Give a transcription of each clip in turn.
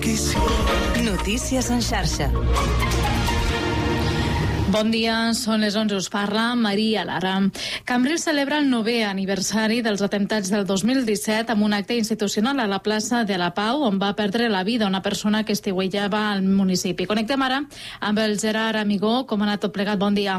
Notícies en xarxa. Bon dia, són les 11, us parla Maria Lara. Cambrils celebra el 9è aniversari dels atemptats del 2017 amb un acte institucional a la plaça de la Pau, on va perdre la vida una persona que estiuejava al municipi. Connectem ara amb el Gerard Amigó. Com ha anat tot plegat? Bon dia.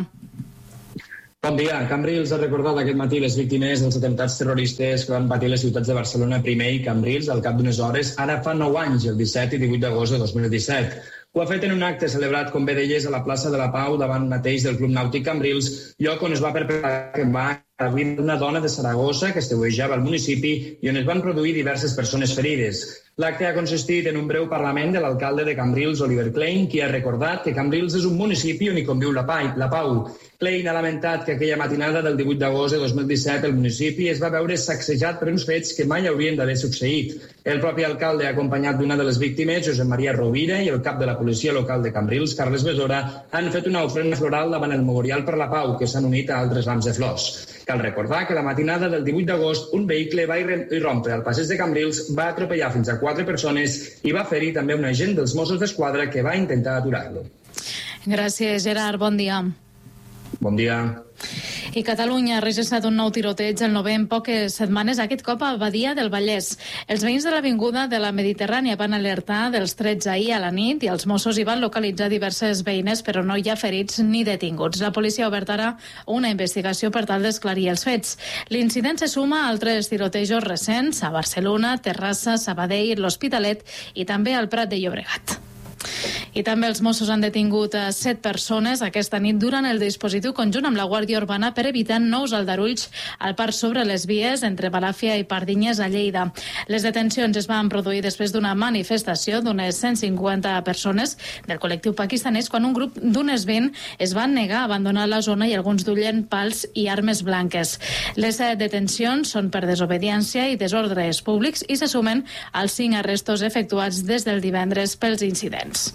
Bon dia. Cambrils ha recordat aquest matí les víctimes dels atemptats terroristes que van patir les ciutats de Barcelona primer i Cambrils al cap d'unes hores, ara fa 9 anys, el 17 i 18 d'agost de 2017. Ho ha fet en un acte celebrat, com bé deies, a la plaça de la Pau, davant mateix del Club Nàutic Cambrils, lloc on es va perpetrar que va haver una dona de Saragossa que estiuejava al municipi i on es van produir diverses persones ferides. L'acte ha consistit en un breu parlament de l'alcalde de Cambrils, Oliver Klein, qui ha recordat que Cambrils és un municipi on hi conviu la Pau. Klein ha lamentat que aquella matinada del 18 d'agost de 2017 el municipi es va veure sacsejat per uns fets que mai haurien d'haver succeït. El propi alcalde, acompanyat d'una de les víctimes, Josep Maria Rovira, i el cap de la policia local de Cambrils, Carles Besora, han fet una ofrena floral davant el Memorial per la Pau, que s'han unit a altres rams de flors. Cal recordar que la matinada del 18 d'agost un vehicle va irrompre al passeig de Cambrils, va atropellar fins a 4 persones i va ferir també un agent dels Mossos d'Esquadra que va intentar aturar-lo. Gràcies, Gerard. Bon dia. Bon dia. I Catalunya ha registrat un nou tiroteig, el 9è en poques setmanes, aquest cop a Badia del Vallès. Els veïns de l'avinguda de la Mediterrània van alertar dels trets ahir a la nit i els Mossos hi van localitzar diverses veïnes, però no hi ha ferits ni detinguts. La policia ha obert ara una investigació per tal d'esclarir els fets. L'incident se suma a altres tirotejos recents a Barcelona, Terrassa, Sabadell, l'Hospitalet i també al Prat de Llobregat. I també els Mossos han detingut 7 persones aquesta nit durant el dispositiu conjunt amb la Guàrdia Urbana per evitar nous aldarulls al parc sobre les vies entre Balàfia i Pardinyes a Lleida. Les detencions es van produir després d'una manifestació d'unes 150 persones del col·lectiu pakistanès quan un grup d'unes 20 es van negar a abandonar la zona i alguns duien pals i armes blanques. Les detencions són per desobediència i desordres públics i se sumen als 5 arrestos efectuats des del divendres pels incidents.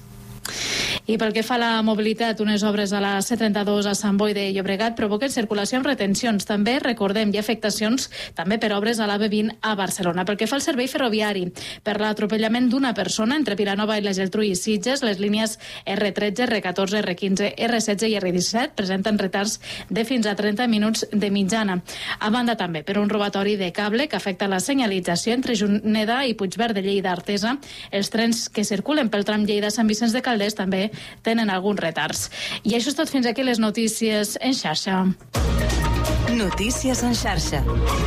I pel que fa a la mobilitat, unes obres a la C32 a Sant Boi de Llobregat provoquen circulació amb retencions. També, recordem, hi ha afectacions també per obres a l'AV20 a Barcelona. Pel que fa al servei ferroviari, per l'atropellament d'una persona entre Vilanova i la Geltrú i Sitges, les línies R13, R14, R15, R16 i R17 presenten retards de fins a 30 minuts de mitjana. A banda també per un robatori de cable que afecta la senyalització entre Juneda i Puigverd de Lleida Artesa. Els trens que circulen pel tram Lleida-Sant Vicenç de Calders també tenen alguns retards. I això és tot, fins aquí les notícies en xarxa. Notícies en xarxa.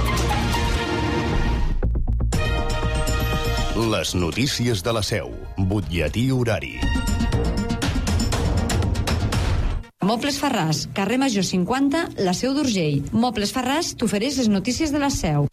Les notícies de la Seu. Butlletí horari. Mobles Farràs, carrer Major 50, la Seu d'Urgell. Mobles Farràs t'ofereix les notícies de la Seu.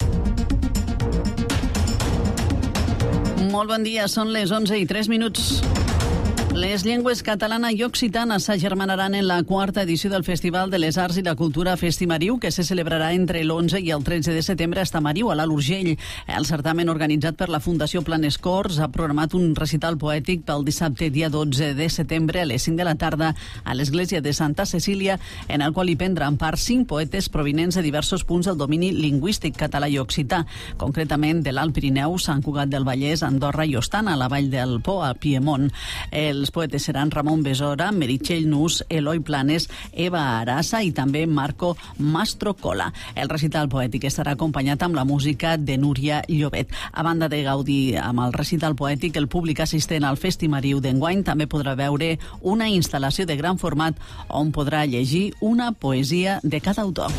Molt bon dia, són les 11:03. Les llengües catalana i occitana s'agermanaran en la 4ª edició del Festival de les Arts i la Cultura Festimariu, que se celebrarà entre l'11 i el 13 de setembre a Estamariu, a l'Alt Urgell. El certamen organitzat per la Fundació Planes Corts ha programat un recital poètic pel dissabte, dia 12 de setembre, a les 5 de la tarda, a l'església de Santa Cecília, en el qual hi prendran part 5 poetes provinents de diversos punts del domini lingüístic català i occità, concretament de l'Alt Pirineu, Sant Cugat del Vallès, Andorra i Ostana, a la Vall del Po, a Piemont. Els poetes seran Ramon Besora, Meritxell Nus, Eloi Planes, Eva Arasa i també Marco Mastrocola. El recital poètic estarà acompanyat amb la música de Núria Llobet. A banda de gaudir amb el recital poètic, el públic assistent al Festimariu d'enguany també podrà veure una instal·lació de gran format on podrà llegir una poesia de cada autor.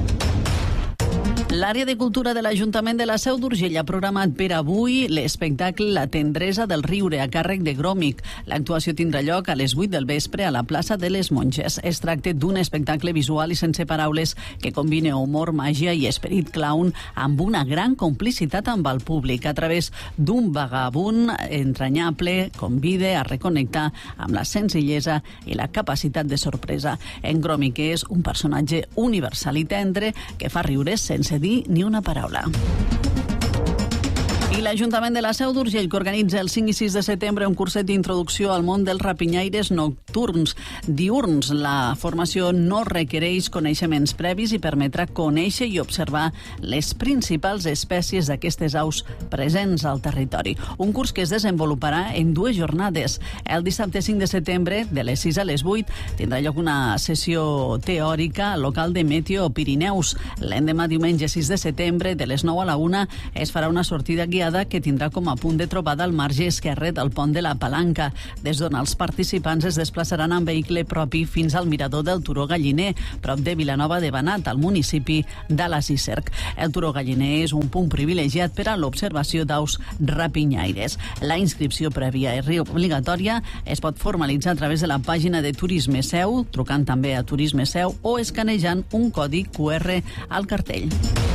L'àrea de cultura de l'Ajuntament de la Seu d'Urgell ha programat per avui l'espectacle La tendresa del riure a càrrec de Gròmic. L'actuació tindrà lloc a les 8 del vespre a la plaça de les Monges. Es tracta d'un espectacle visual i sense paraules que combina humor, màgia i esperit clown amb una gran complicitat amb el públic. A través d'un vagabund entranyable convida a reconnectar amb la senzillesa i la capacitat de sorpresa. En Gròmic és un personatge universal i tendre que fa riure sense dir ni una paraula. I l'Ajuntament de la Seu d'Urgell, que organitza el 5 i 6 de setembre un curset d'introducció al món dels rapinyaires nocturns diurns. La formació no requereix coneixements previs i permetrà conèixer i observar les principals espècies d'aquestes aus presents al territori. Un curs que es desenvoluparà en 2 jornades. El dissabte 5 de setembre, de les 6 a les 8, tindrà lloc una sessió teòrica al local de Meteo Pirineus. L'endemà, diumenge 6 de setembre, de les 9 a la 1, es farà una sortida guiada que tindrà com a punt de trobada al marge esquerre del pont de la Palanca, des d'on els participants es desplaçaran en vehicle propi fins al mirador del Turó Galliner, prop de Vilanova de Banat, al municipi d'Alàs-i-Cerc. El Turó Galliner és un punt privilegiat per a l'observació d'aus rapinyaires. La inscripció prèvia és obligatòria, es pot formalitzar a través de la pàgina de Turisme Seu, trucant també a Turisme Seu o escanejant un codi QR al cartell.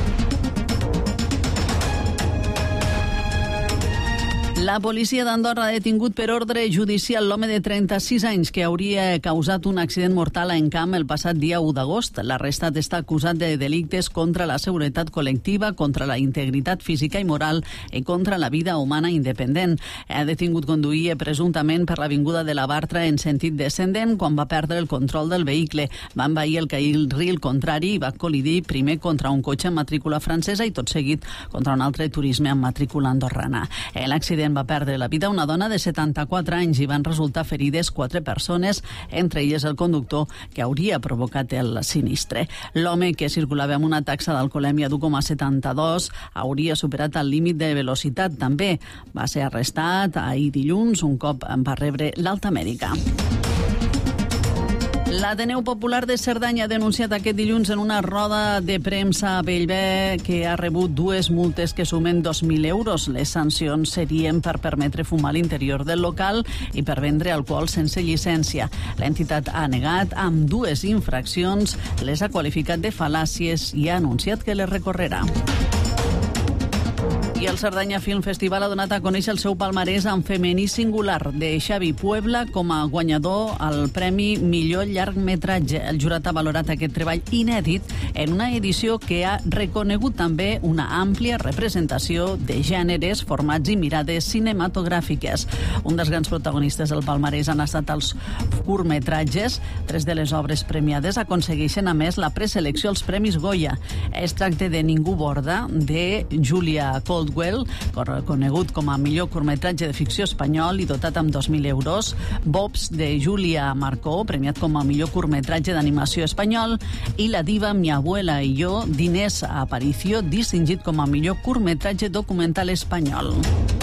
La policia d'Andorra ha detingut per ordre judicial l'home de 36 anys que hauria causat un accident mortal a Encamp el passat dia 1 d'agost. L'arrestat està acusat de delictes contra la seguretat col·lectiva, contra la integritat física i moral i contra la vida humana independent. Ha detingut conduïa presumptament per l'avinguda de la Bartra en sentit descendent quan va perdre el control del vehicle. Va envair el carril contrari i va col·lidir primer contra un cotxe amb matrícula francesa i tot seguit contra un altre turisme amb matrícula andorrana. L'accident va perdre la vida una dona de 74 anys i van resultar ferides 4 persones, entre elles el conductor que hauria provocat el sinistre. L'home, que circulava amb una taxa d'alcoholèmia d'1,72, hauria superat el límit de velocitat també. Va ser arrestat ahir dilluns, un cop va rebre l'alta mèdica. L'Ateneu Popular de Cerdanya ha denunciat aquest dilluns en una roda de premsa a Bellver que ha rebut 2 multes que sumen 2.000 euros. Les sancions serien per permetre fumar a l'interior del local i per vendre alcohol sense llicència. L'entitat ha negat amb 2 infraccions, les ha qualificat de fal·làcies i ha anunciat que les recorrerà. I el Cerdanya Film Festival ha donat a conèixer el seu palmarès en femení singular de Xavi Puebla com a guanyador al Premi Millor Llargmetratge. El jurat ha valorat aquest treball inèdit en una edició que ha reconegut també una àmplia representació de gèneres, formats i mirades cinematogràfiques. Un dels grans protagonistes del palmarès han estat els curtmetratges. 3 de les obres premiades aconsegueixen a més la preselecció als Premis Goya. Es tracta de Ningú borda, de Julia Caldwell, conegut com a millor curtmetratge de ficció espanyol i dotat amb 2.000 euros. Bobs, de Julia Marcó, premiat com a millor curtmetratge d'animació espanyol. I La diva, mi abuela i jo, d'Inés Aparicio, distingit com a millor curtmetratge documental espanyol.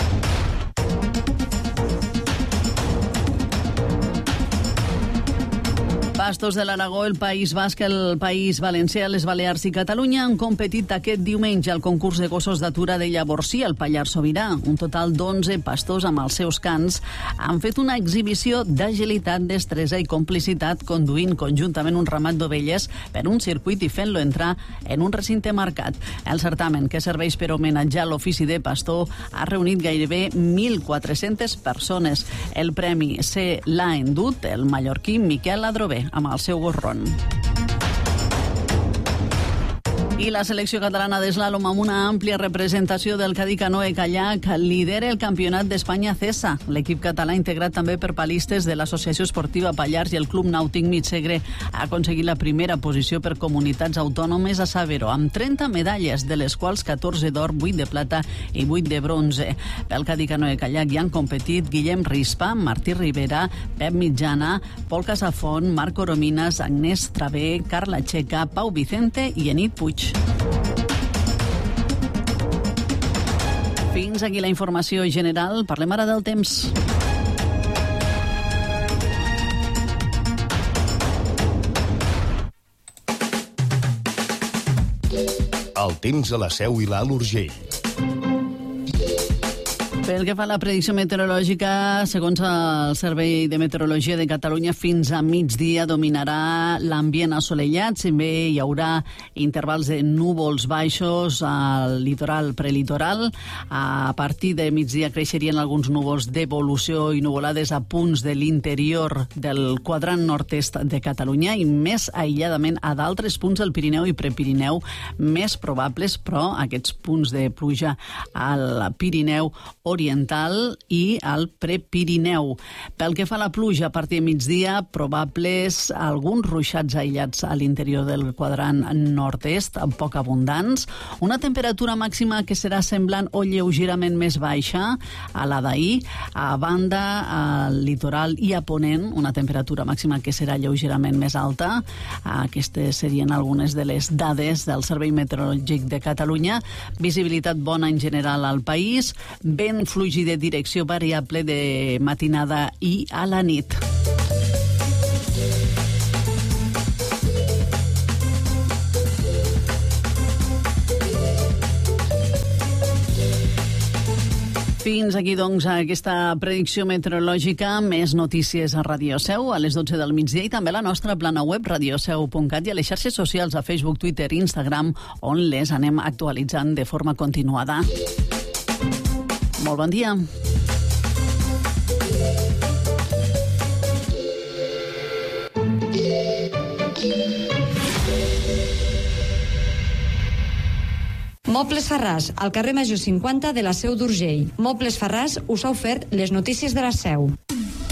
Pastos de l'Aragó, el País Basc, el País Valencià, les Balears i Catalunya han competit aquest diumenge al concurs de gossos d'atura de Llavorsí, al Pallars Sobirà. Un total d'11 pastors amb els seus cans han fet una exhibició d'agilitat, destresa i complicitat conduint conjuntament un ramat d'ovelles per un circuit i fent-lo entrar en un recinte marcat. El certamen, que serveix per homenatjar l'ofici de pastor, ha reunit gairebé 1.400 persones. El premi se l'ha endut el mallorquí Miquel Adrover amb el seu gorron. I la selecció catalana d'eslàlom, amb una àmplia representació del Cadí Canoe Kayak, lidera el Campionat d'Espanya CESA. L'equip català, integrat també per palistes de l'Associació Esportiva Pallars i el Club Nàutic Mitsegre, ha aconseguit la primera posició per comunitats autònomes a Sabero, amb 30 medalles, de les quals 14 d'or, 8 de plata i 8 de bronze. Pel Cadí Canoe Kayak hi han competit Guillem Rispa, Martí Rivera, Pep Mitjana, Pol Casafont, Marc Orominas, Agnès Travé, Carla Checa, Pau Vicente i Enid Puig. Fins aquí la informació general. Parlem ara del temps. El temps a la Seu i l'Alt Urgell. Pel que fa a la predicció meteorològica, segons el Servei de Meteorologia de Catalunya, fins a migdia dominarà l'ambient assolellat, si bé hi haurà intervals de núvols baixos al litoral, prelitoral. A partir de migdia creixerien alguns núvols d'evolució i nuvolades a punts de l'interior del quadrant nord-est de Catalunya i més aïlladament a d'altres punts del Pirineu i Prepirineu més probables, però aquests punts de pluja al Pirineu oriental i al Prepirineu. Pel que fa a la pluja, a partir de migdia, probables alguns ruixats aïllats a l'interior del quadrant nord-est, poc abundants. Una temperatura màxima que serà semblant o lleugerament més baixa a la d'ahir. A banda, al litoral i a ponent, una temperatura màxima que serà lleugerament més alta. Aquestes serien algunes de les dades del Servei Meteorològic de Catalunya. Visibilitat bona en general al país, vent fluix de direcció variable de matinada i a la nit. Fins aquí, doncs, aquesta predicció meteorològica. Més notícies a Radio Seu a les 12 del migdia i també a la nostra plana web radioseu.cat i a les xarxes socials a Facebook, Twitter i Instagram, on les anem actualitzant de forma continuada. Molt bon dia. Mobles Farràs, al carrer Major 50 de la Seu d'Urgell. Mobles Farràs us ha ofert les notícies de la Seu.